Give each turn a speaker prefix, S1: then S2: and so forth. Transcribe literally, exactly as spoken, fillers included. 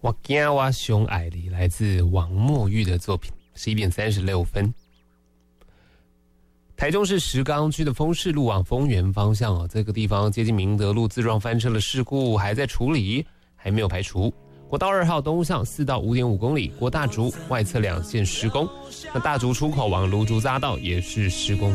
S1: 我惊我熊爱你，来自王墨玉的作品。十一点三十六分。台中市石冈区的丰市路往丰原方向哦，这个地方接近明德路自撞翻车的事故还在处理，还没有排除。国道二号东向四到五点五公里，国大竹外侧两线施工，那大竹出口往芦竹匝道也是施工。